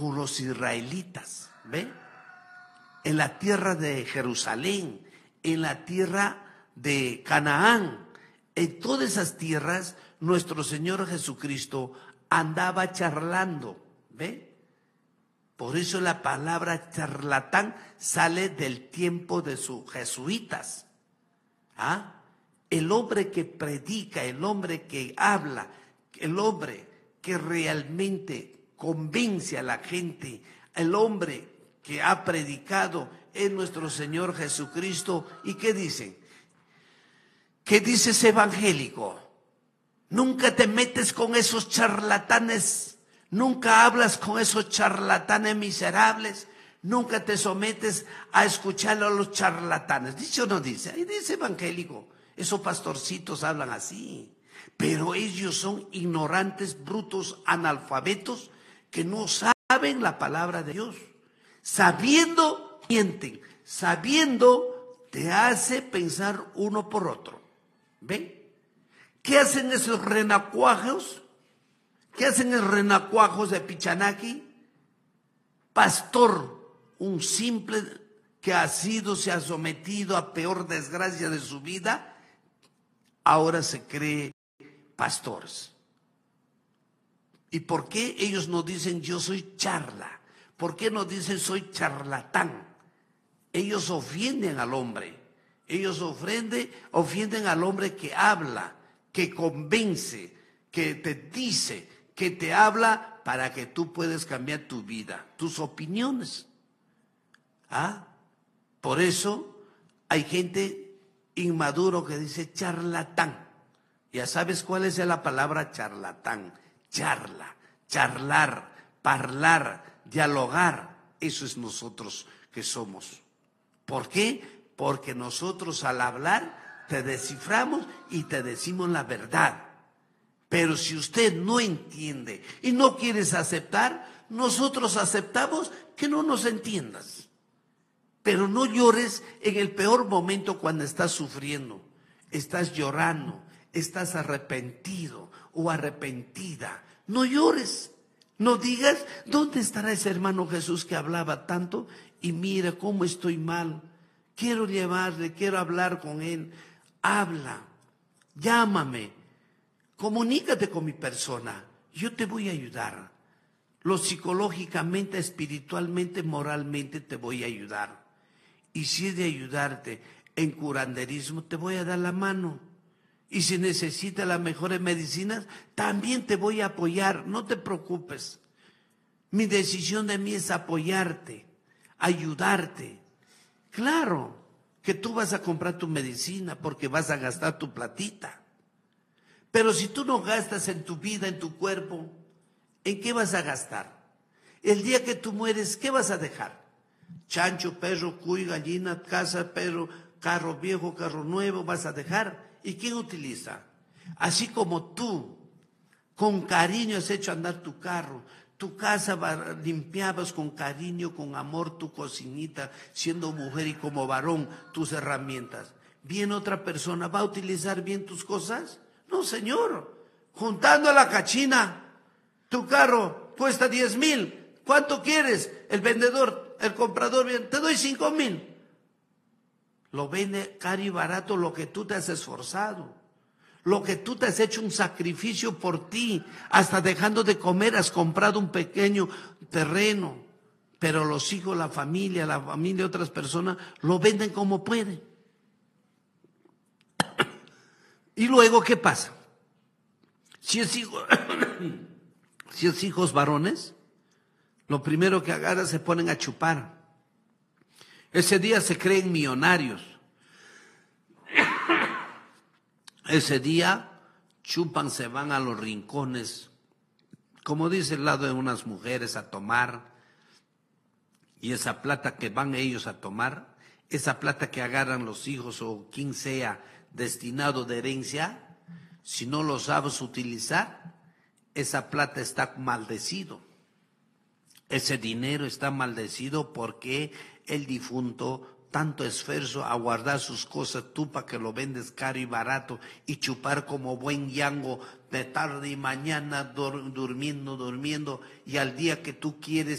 con los israelitas, ¿ve? En la tierra de Jerusalén, en la tierra de Canaán, en todas esas tierras nuestro Señor Jesucristo andaba charlando, ¿ve? Por eso la palabra charlatán sale del tiempo de sus jesuitas. ¿Ah? El hombre que predica, el hombre que habla, el hombre que realmente convence a la gente, el hombre que ha predicado es nuestro Señor Jesucristo. ¿Y qué dicen? ¿Qué dice ese evangélico? Nunca te metes con esos charlatanes, nunca hablas con esos charlatanes miserables, nunca te sometes a escuchar a los charlatanes. ¿Dice o no dice? Ahí dice evangélico. Esos pastorcitos hablan así, pero ellos son ignorantes, brutos, analfabetos, que no saben la palabra de Dios. Sabiendo, mienten. Sabiendo, te hace pensar uno por otro. ¿Ven? ¿Qué hacen esos renacuajos? ¿Qué hacen esos renacuajos de Pichanaki? Pastor, un simple que se ha sometido a peor desgracia de su vida, ahora se cree pastores. ¿Y por qué ellos no dicen yo soy charla? ¿Por qué no dicen soy charlatán? Ellos ofenden al hombre. Ellos ofenden al hombre que habla, que convence, que te dice, que te habla para que tú puedas cambiar tu vida, tus opiniones. ¿Ah? Por eso hay gente inmaduro que dice charlatán. Ya sabes cuál es la palabra charlatán. Charla, charlar, parlar, dialogar. Eso es nosotros que somos. ¿Por qué? Porque nosotros al hablar te desciframos y te decimos la verdad. Pero si usted no entiende y no quieres aceptar, nosotros aceptamos que no nos entiendas. Pero no llores en el peor momento cuando estás sufriendo, estás llorando, estás arrepentido o arrepentida. No llores, no digas, ¿dónde estará ese hermano Jesús que hablaba tanto? Y mira cómo estoy mal, quiero llevarle, quiero hablar con él. Habla, llámame, comunícate con mi persona, yo te voy a ayudar. Psicológicamente, espiritualmente, moralmente te voy a ayudar. Y si he de ayudarte en curanderismo, te voy a dar la mano. Y si necesitas las mejores medicinas, también te voy a apoyar, no te preocupes. Mi decisión de mí es apoyarte, ayudarte. Claro que tú vas a comprar tu medicina porque vas a gastar tu platita. Pero si tú no gastas en tu vida, en tu cuerpo, ¿en qué vas a gastar? El día que tú mueres, ¿qué vas a dejar? Chancho, perro, cuy, gallina, casa, perro, carro viejo, carro nuevo, vas a dejar. ¿Y quién utiliza? Así como tú, con cariño has hecho andar tu carro, tu casa limpiabas con cariño, con amor, tu cocinita, siendo mujer y como varón, tus herramientas. ¿Viene otra persona, va a utilizar bien tus cosas? No, señor. Juntando a la cachina, tu carro cuesta 10,000. ¿Cuánto quieres? El vendedor, el comprador, bien, te doy 5,000. Lo vende caro y barato lo que tú te has esforzado, lo que tú te has hecho un sacrificio por ti, hasta dejando de comer has comprado un pequeño terreno, pero los hijos, la familia de otras personas lo venden como pueden. Y luego, ¿qué pasa? Si es hijos varones, lo primero que agarran se ponen a chupar. Ese día se creen millonarios. Ese día chupan, se van a los rincones, como dice el lado de unas mujeres, a tomar. Y esa plata que van ellos a tomar, esa plata que agarran los hijos o quien sea destinado de herencia, si no lo sabes utilizar, esa plata está maldecido. Ese dinero está maldecido porque el difunto tanto esfuerzo a guardar sus cosas, tú para que lo vendes caro y barato y chupar como buen yango de tarde y mañana durmiendo y al día que tú quieres